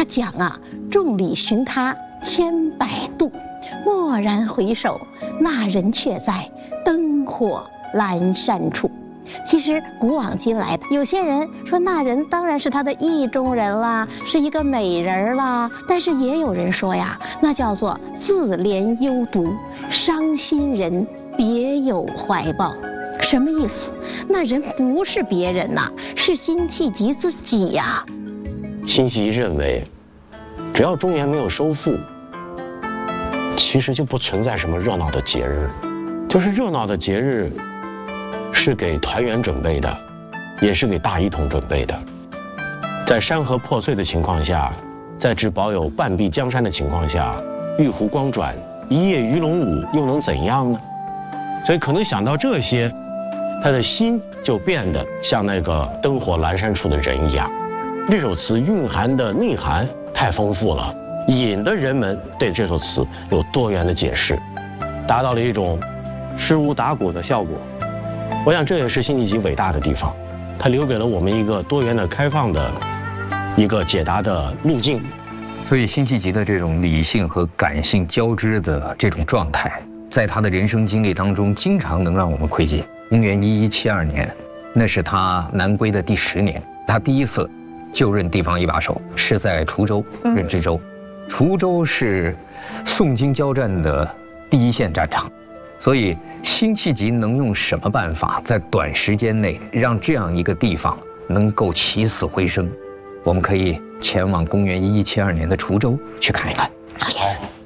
讲啊，众里寻他千百度，蓦然回首，那人却在灯火阑珊处。其实古往今来的有些人说那人当然是他的意中人啦，是一个美人啦，但是也有人说呀，那叫做自怜幽独，伤心人别有怀抱。什么意思？那人不是别人呐，是辛弃疾自己呀。 辛弃疾认为，只要中原没有收复，其实就不存在什么热闹的节日，就是热闹的节日是给团圆准备的，也是给大一统准备的。在山河破碎的情况下，在只保有半壁江山的情况下，玉壶光转，一夜鱼龙舞，又能怎样呢？所以可能想到这些，他的心就变得像那个灯火阑珊处的人一样。这首词蕴含的内涵太丰富了，引得人们对这首词有多元的解释，达到了一种失无打鼓的效果。我想这也是辛弃疾伟大的地方，他留给了我们一个多元的、开放的一个解答的路径。 所以辛弃疾的这种理性和感性交织的这种状态，在他的人生经历当中，经常能让我们窥见。公元1172年，那是他南归的第10年，他第一次就任地方一把手，是在滁州任知州。滁州是宋金交战的第一线战场，所以辛弃疾能用什么办法在短时间内让这样一个地方能够起死回生？我们可以前往公元1172年的滁州去看一看。 来。